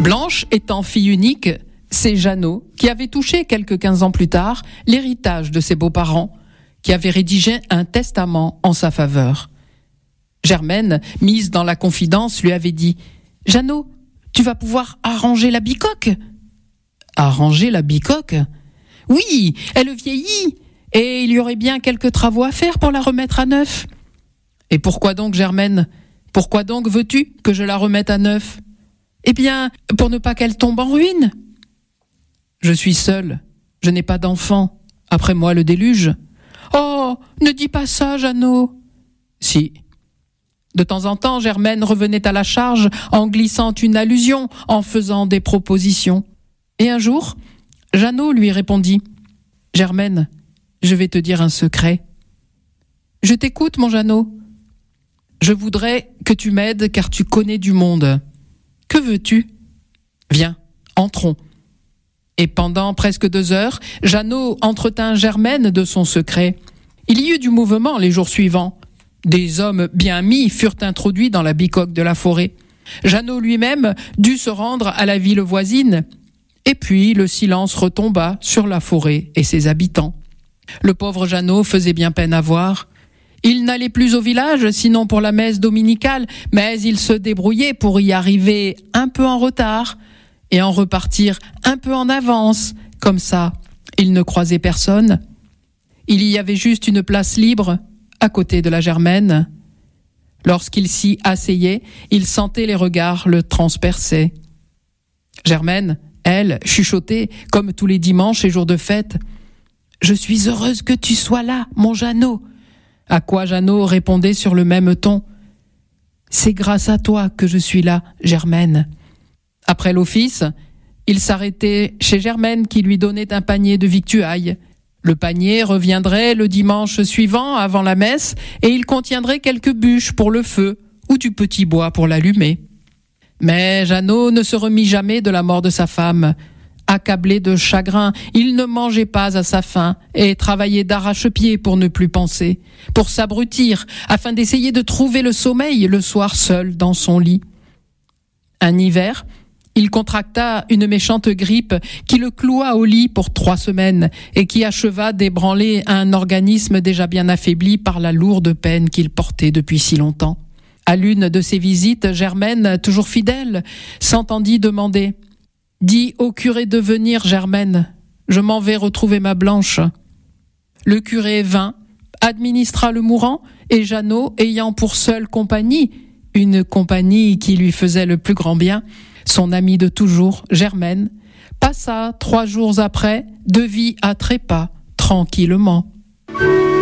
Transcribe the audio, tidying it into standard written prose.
Blanche étant fille unique, c'est Jeannot qui avait touché quelques 15 ans plus tard l'héritage de ses beaux-parents, qui avaient rédigé un testament en sa faveur. Germaine, mise dans la confidence, lui avait dit « Jeannot, tu vas pouvoir arranger la bicoque ?» « Arranger la bicoque ?»« Oui, elle vieillit, et il y aurait bien quelques travaux à faire pour la remettre à neuf. »« Et pourquoi donc, Germaine ? Pourquoi donc veux-tu que je la remette à neuf ? » ?»« Eh bien, pour ne pas qu'elle tombe en ruine. »« Je suis seule, je n'ai pas d'enfant, après moi le déluge. »« Oh, ne dis pas ça, Jeannot. »« Si. » De temps en temps, Germaine revenait à la charge en glissant une allusion, en faisant des propositions. Et un jour, Jeannot lui répondit « Germaine, je vais te dire un secret. »« Je t'écoute, mon Jeannot. »« Je voudrais que tu m'aides car tu connais du monde. »« Que veux-tu ? » ?»« Viens, entrons. » Et pendant presque 2 heures, Jeannot entretint Germaine de son secret. Il y eut du mouvement les jours suivants. Des hommes bien mis furent introduits dans la bicoque de la forêt. Jeannot lui-même dut se rendre à la ville voisine. Et puis le silence retomba sur la forêt et ses habitants. Le pauvre Jeannot faisait bien peine à voir. Il n'allait plus au village, sinon pour la messe dominicale, mais il se débrouillait pour y arriver un peu en retard et en repartir un peu en avance. Comme ça, il ne croisait personne. Il y avait juste une place libre, à côté de la Germaine. Lorsqu'il s'y asseyait, il sentait les regards le transpercer. Germaine, elle, chuchotait, comme tous les dimanches et jours de fête. « Je suis heureuse que tu sois là, mon Jeannot. » À quoi Jeannot répondait sur le même ton. « C'est grâce à toi que je suis là, Germaine. » Après l'office, il s'arrêtait chez Germaine qui lui donnait un panier de victuailles. Le panier reviendrait le dimanche suivant avant la messe et il contiendrait quelques bûches pour le feu ou du petit bois pour l'allumer. Mais Jeannot ne se remit jamais de la mort de sa femme. Accablé de chagrin, il ne mangeait pas à sa faim et travaillait d'arrache-pied pour ne plus penser, pour s'abrutir, afin d'essayer de trouver le sommeil le soir seul dans son lit. Un hiver, il contracta une méchante grippe qui le cloua au lit pour 3 semaines et qui acheva d'ébranler un organisme déjà bien affaibli par la lourde peine qu'il portait depuis si longtemps. À l'une de ses visites, Germaine, toujours fidèle, s'entendit demander « Dis au curé de venir, Germaine, je m'en vais retrouver ma Blanche. » Le curé vint, administra le mourant et Jeannot, ayant pour seule compagnie, une compagnie qui lui faisait le plus grand bien, son amie de toujours, Germaine, passa 3 jours après de vie à trépas, tranquillement.